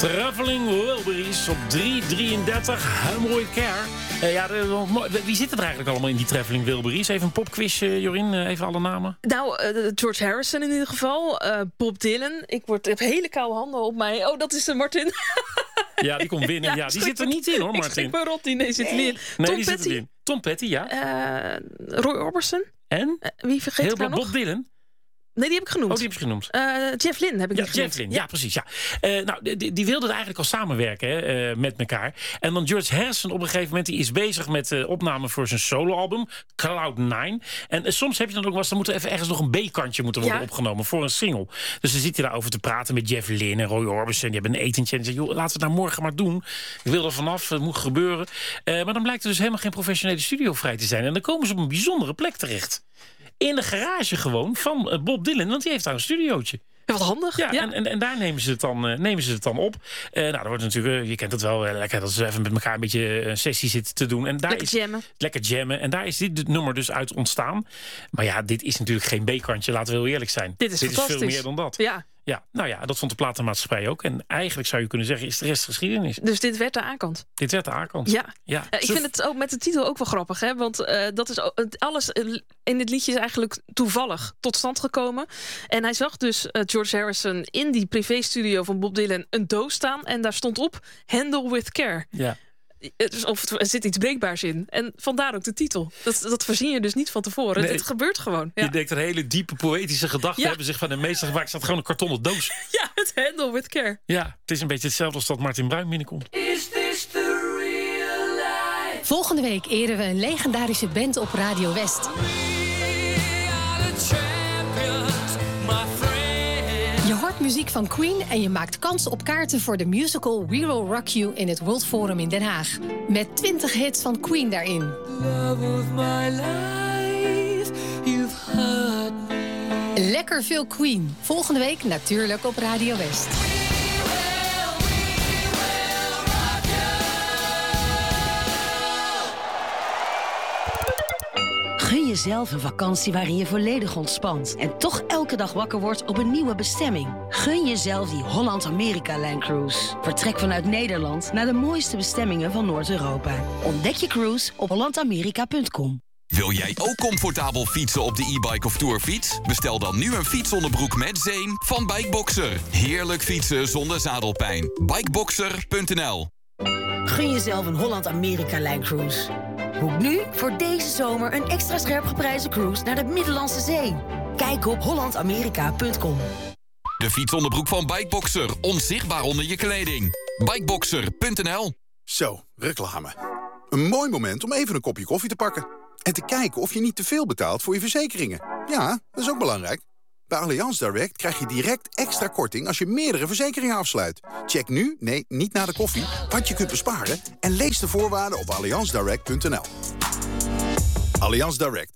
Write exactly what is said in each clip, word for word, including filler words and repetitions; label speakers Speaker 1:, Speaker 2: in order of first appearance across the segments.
Speaker 1: Traveling Wilburys op drie drieëndertig. Mooi care. Uh, ja, de, wie zit er eigenlijk allemaal in die Traveling Wilburys? Even een popquiz, uh, Jorien. Uh, even alle namen.
Speaker 2: Nou, uh, George Harrison in ieder geval. Uh, Bob Dylan. Ik word, heb hele koude handen op mij. Oh, dat is de Martin.
Speaker 1: Ja, die komt binnen. Ja, ja, die zit er niet in, hoor, Martin.
Speaker 2: Ik schrik me rot. Nee, zit er niet in.
Speaker 1: Nee,
Speaker 2: Tom
Speaker 1: die
Speaker 2: Petty.
Speaker 1: zit erin. Tom Petty, ja.
Speaker 2: Uh, Roy Orbison.
Speaker 1: En?
Speaker 2: Uh, wie vergeet
Speaker 1: Heel
Speaker 2: ik nou nog?
Speaker 1: Bob Dylan.
Speaker 2: Nee, die heb ik genoemd.
Speaker 1: Oh, die heb je genoemd.
Speaker 2: Uh, Jeff Lynne heb ik
Speaker 1: ja,
Speaker 2: niet
Speaker 1: Jeff
Speaker 2: genoemd.
Speaker 1: Lynne, ja, precies. Ja. Uh, nou, die, die wilden eigenlijk al samenwerken hè, uh, met elkaar. En dan George Harrison op een gegeven moment... die is bezig met uh, opname voor zijn soloalbum, Cloud nine. En uh, soms heb je dan ook wel eens... dan moet er even ergens nog een B-kantje moeten worden ja. opgenomen voor een single. Dus dan zit hij daarover te praten met Jeff Lynne en Roy Orbison. Die hebben een etentje en zeggen... joh, laten we het nou morgen maar doen. Ik wil er vanaf, het moet gebeuren. Uh, maar dan blijkt er dus helemaal geen professionele studio vrij te zijn. En dan komen ze op een bijzondere plek terecht. In de garage gewoon van Bob Dylan. Want die heeft daar een studiootje.
Speaker 2: Ja, wat handig.
Speaker 1: Ja,
Speaker 2: ja.
Speaker 1: En, en, en daar nemen ze het dan, uh, nemen ze het dan op. Uh, nou, dat wordt natuurlijk, uh, je kent het wel, uh, lekker dat ze even met elkaar een beetje een sessie zitten te doen. En daar
Speaker 2: lekker
Speaker 1: is,
Speaker 2: jammen.
Speaker 1: Lekker jammen. En daar is dit nummer dus uit ontstaan. Maar ja, dit is natuurlijk geen B-kantje, laten we heel eerlijk zijn.
Speaker 2: Dit is
Speaker 1: dit
Speaker 2: fantastisch.
Speaker 1: Is veel meer dan dat.
Speaker 2: Ja.
Speaker 1: Ja, nou ja, dat vond de platenmaatschappij ook. En eigenlijk zou je kunnen zeggen, is de rest geschiedenis.
Speaker 2: Dus dit werd de A-kant?
Speaker 1: Dit werd de A-kant.
Speaker 2: Ja.
Speaker 1: ja.
Speaker 2: Uh, ik vind het ook met de titel ook wel grappig. Hè? Want uh, dat is ook, alles in dit liedje is eigenlijk toevallig tot stand gekomen. En hij zag dus uh, George Harrison in die privéstudio van Bob Dylan een doos staan. En daar stond op, Handle with Care.
Speaker 1: Ja.
Speaker 2: Of er zit iets breekbaars in. En vandaar ook de titel. Dat, dat voorzien je dus niet van tevoren. Nee. Het gebeurt gewoon. Ja.
Speaker 1: Je denkt, er hele diepe poëtische gedachten ja. hebben zich van de meester gemaakt. Staat gewoon een kartonnen doos.
Speaker 2: Ja, het Handle with Care.
Speaker 1: Ja, het is een beetje hetzelfde als dat Martin Bruin binnenkomt.
Speaker 3: Is this the real life?
Speaker 4: Volgende week eren we een legendarische band op Radio West. Je hoort muziek van Queen en je maakt kans op kaarten voor de musical We Will Rock You in het World Forum in Den Haag. Met twintig hits van Queen daarin.
Speaker 3: Love of my life, you've hurt me.
Speaker 4: Lekker veel Queen. Volgende week natuurlijk op Radio West.
Speaker 5: Gun jezelf een vakantie waarin je volledig ontspant en toch elke dag wakker wordt op een nieuwe bestemming. Gun jezelf die Holland-Amerika-Line Cruise. Vertrek vanuit Nederland naar de mooiste bestemmingen van Noord-Europa. Ontdek je cruise op holland amerika punt com.
Speaker 6: Wil jij ook comfortabel fietsen op de e-bike of tourfiets? Bestel dan nu een fietsonderbroek met zeem van Bikeboxer. Heerlijk fietsen zonder zadelpijn. bikeboxer punt n l.
Speaker 5: Gun jezelf een Holland-Amerika-Line Cruise. Boek nu voor deze zomer een extra scherp geprijsde cruise naar de Middellandse Zee. Kijk op holland amerika punt com.
Speaker 6: De fietsonderbroek van Bikeboxer. Onzichtbaar onder je kleding. bikeboxer punt n l.
Speaker 7: Zo, reclame. Een mooi moment om even een kopje koffie te pakken. En te kijken of je niet te veel betaalt voor je verzekeringen. Ja, dat is ook belangrijk. Bij Allianz Direct krijg je direct extra korting als je meerdere verzekeringen afsluit. Check nu, nee, niet na de koffie, wat je kunt besparen... en lees de voorwaarden op allianz direct punt n l. Allianz Direct.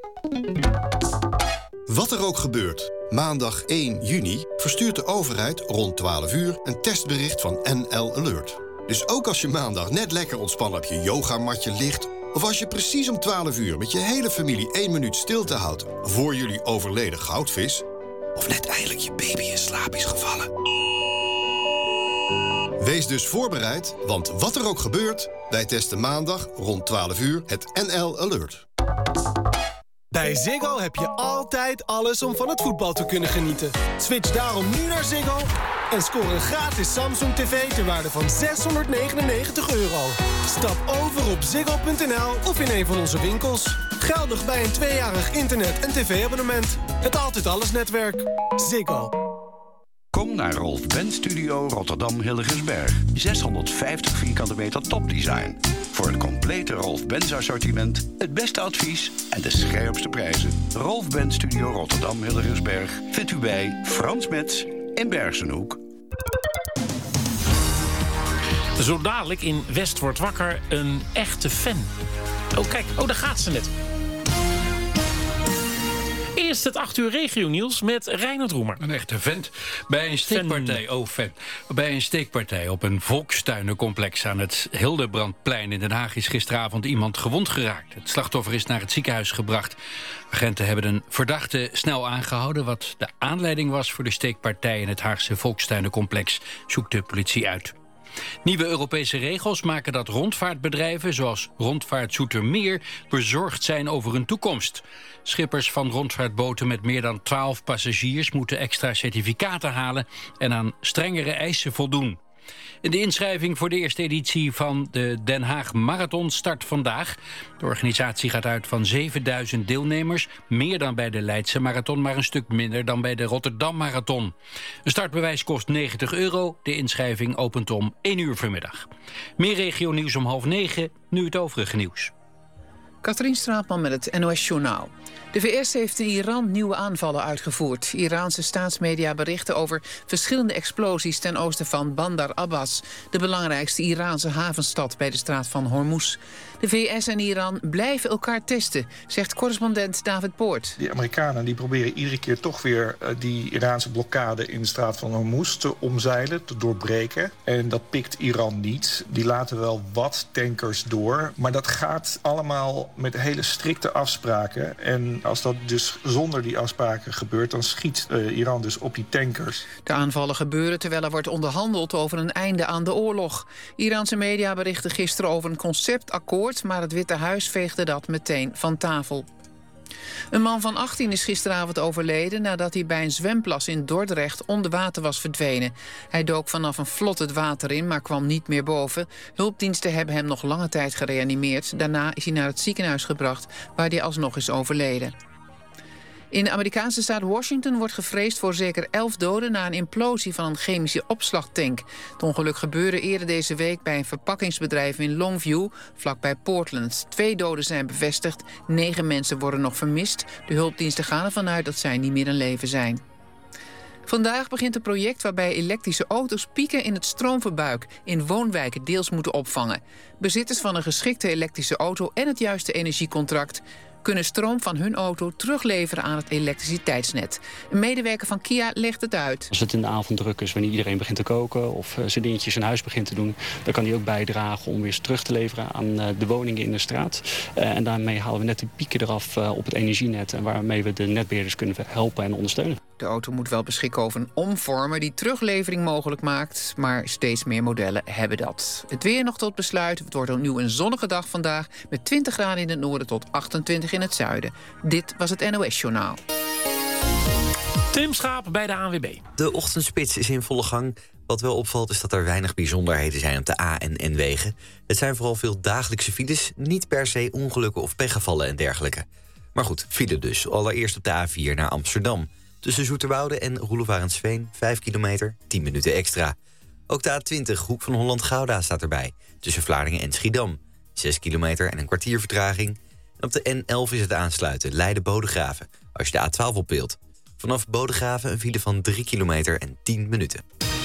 Speaker 8: Wat er ook gebeurt, maandag één juni verstuurt de overheid rond twaalf uur... een testbericht van N L Alert. Dus ook als je maandag net lekker ontspannen op je yogamatje ligt... of als je precies om twaalf uur met je hele familie één minuut stilte houdt... voor jullie overleden goudvis... of net eindelijk je baby in slaap is gevallen. Wees dus voorbereid, want wat er ook gebeurt... wij testen maandag rond twaalf uur het N L Alert.
Speaker 9: Bij Ziggo heb je altijd alles om van het voetbal te kunnen genieten. Switch daarom nu naar Ziggo en score een gratis Samsung tv ter waarde van zeshonderdnegenennegentig euro. Stap over op ziggo punt n l of in een van onze winkels. Geldig bij een tweejarig internet- en tv-abonnement. Het Altijd Alles netwerk. Ziggo.
Speaker 10: Kom naar Rolf Benz Studio Rotterdam Hillegersberg. zeshonderdvijftig vierkante meter topdesign. Voor het complete Rolf Benz assortiment, het beste advies en de scherpste prijzen. Rolf Benz Studio Rotterdam Hillegersberg vindt u bij Frans Metz in Bergenhoek.
Speaker 1: Zo dadelijk in West wordt wakker een echte fan. Oh kijk, oh daar gaat ze net. eerst het acht uur regio-nieuws met Reinhard Roemer.
Speaker 11: Een echte vent. Bij een steekpartij, oh fan. Bij een steekpartij op een volkstuinencomplex aan het Hildebrandplein in Den Haag is gisteravond iemand gewond geraakt. Het slachtoffer is naar het ziekenhuis gebracht. Agenten hebben een verdachte snel aangehouden. Wat de aanleiding was voor de steekpartij in het Haagse volkstuinencomplex zoekt de politie uit. Nieuwe Europese regels maken dat rondvaartbedrijven zoals Rondvaart Zoetermeer bezorgd zijn over hun toekomst. Schippers van rondvaartboten met meer dan twaalf passagiers moeten extra certificaten halen en aan strengere eisen voldoen. De inschrijving voor de eerste editie van de Den Haag Marathon start vandaag. De organisatie gaat uit van zevenduizend deelnemers. Meer dan bij de Leidse Marathon, maar een stuk minder dan bij de Rotterdam Marathon. Een startbewijs kost negentig euro. De inschrijving opent om één uur vanmiddag. Meer regionieuws om half negen, nu het overige nieuws.
Speaker 12: Katrien Straatman met het N O S-journaal. De V S heeft in Iran nieuwe aanvallen uitgevoerd. Iraanse staatsmedia berichten over verschillende explosies ten oosten van Bandar Abbas, de belangrijkste Iraanse havenstad bij de straat van Hormuz. De V S en Iran blijven elkaar testen, zegt correspondent David Poort.
Speaker 13: Die Amerikanen die proberen iedere keer toch weer uh, die Iraanse blokkade in de straat van Hormuz te omzeilen, te doorbreken. En dat pikt Iran niet. Die laten wel wat tankers door, maar dat gaat allemaal met hele strikte afspraken. En als dat dus zonder die afspraken gebeurt, dan schiet uh, Iran dus op die tankers.
Speaker 12: De aanvallen gebeuren terwijl er wordt onderhandeld over een einde aan de oorlog. Iraanse media berichten gisteren over een conceptakkoord, maar het Witte Huis veegde dat meteen van tafel. Een man van achttien is gisteravond overleden nadat hij bij een zwemplas in Dordrecht onder water was verdwenen. Hij dook vanaf een vlot het water in, maar kwam niet meer boven. Hulpdiensten hebben hem nog lange tijd gereanimeerd. Daarna is hij naar het ziekenhuis gebracht, waar hij alsnog is overleden. In de Amerikaanse staat Washington wordt gevreesd voor zeker elf doden na een implosie van een chemische opslagtank. Het ongeluk gebeurde eerder deze week bij een verpakkingsbedrijf in Longview, vlakbij Portland. Twee doden zijn bevestigd, negen mensen worden nog vermist. De hulpdiensten gaan ervan uit dat zij niet meer in leven zijn. Vandaag begint een project waarbij elektrische auto's pieken in het stroomverbruik in woonwijken deels moeten opvangen. Bezitters van een geschikte elektrische auto en het juiste energiecontract kunnen stroom van hun auto terugleveren aan het elektriciteitsnet. Een medewerker van Kia legt het uit.
Speaker 14: Als het in de avond druk is, wanneer iedereen begint te koken of uh, zijn dingetjes in huis begint te doen, dan kan die ook bijdragen om weer terug te leveren aan uh, de woningen in de straat. Uh, en daarmee halen we net de pieken eraf uh, op het energienet en waarmee we de netbeheerders kunnen helpen en ondersteunen.
Speaker 12: De auto moet wel beschikken over een omvormer die teruglevering mogelijk maakt, maar steeds meer modellen hebben dat. Het weer nog tot besluit. Het wordt opnieuw een zonnige dag vandaag met twintig graden in het noorden tot achtentwintig in het zuiden. Dit was het N O S-journaal.
Speaker 1: Tim Schaap bij de A N W B.
Speaker 15: De ochtendspits is in volle gang. Wat wel opvalt is dat er weinig bijzonderheden zijn op de A- en N-wegen. Het zijn vooral veel dagelijkse files, niet per se ongelukken of pechgevallen en dergelijke. Maar goed, file dus. Allereerst op de A vier naar Amsterdam. Tussen Zoeterwoude en Roelevarensveen, vijf kilometer, tien minuten extra. Ook de A twintig, Hoek van Holland-Gouda, staat erbij. Tussen Vlaardingen en Schiedam, zes kilometer en een kwartier vertraging. En op de N elf is het aansluiten, Leiden-Bodegraven, als je de A twaalf opwilt. Vanaf Bodegraven een file van drie kilometer en tien minuten.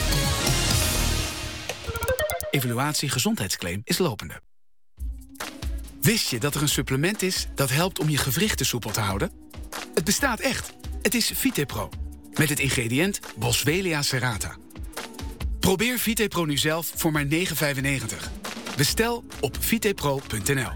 Speaker 16: Evaluatie gezondheidsclaim is lopende. Wist je dat er een supplement is dat helpt om je gewrichten soepel te houden? Het bestaat echt. Het is Vitepro. Met het ingrediënt Boswellia serrata. Probeer Vitepro nu zelf voor maar negen vijfennegentig. Bestel op vitepro punt n l.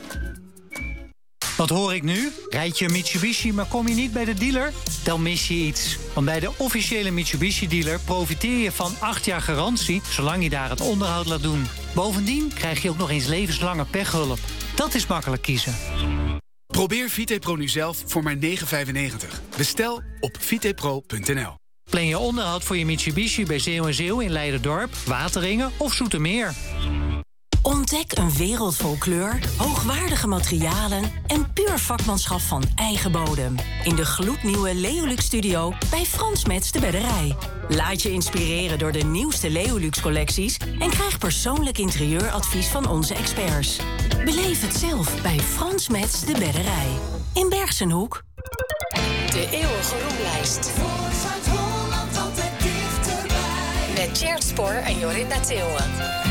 Speaker 17: Wat hoor ik nu? Rijd je een Mitsubishi, maar kom je niet bij de dealer? Dan mis je iets. Want bij de officiële Mitsubishi-dealer profiteer je van acht jaar garantie, zolang je daar het onderhoud laat doen. Bovendien krijg je ook nog eens levenslange pechhulp. Dat is makkelijk kiezen.
Speaker 16: Probeer Vitepro nu zelf voor maar negen vijfennegentig. Bestel op vitepro punt n l.
Speaker 17: Plan je onderhoud voor je Mitsubishi bij Zeeuw en Zeeuw in Leiderdorp, Wateringen of Zoetermeer.
Speaker 18: Ontdek een wereld vol kleur, hoogwaardige materialen en puur vakmanschap van eigen bodem. In de gloednieuwe Leolux Studio bij Frans Metz de Bedderij. Laat je inspireren door de nieuwste Leolux-collecties en krijg persoonlijk interieuradvies van onze experts. Beleef het zelf bij Frans Metz de Bedderij. In Bergsenhoek.
Speaker 4: De eeuwige roemlijst.
Speaker 3: Voor Zuid-Holland altijd dichterbij.
Speaker 4: Met Tjeerd Spoor en Jorinda Theeuwen.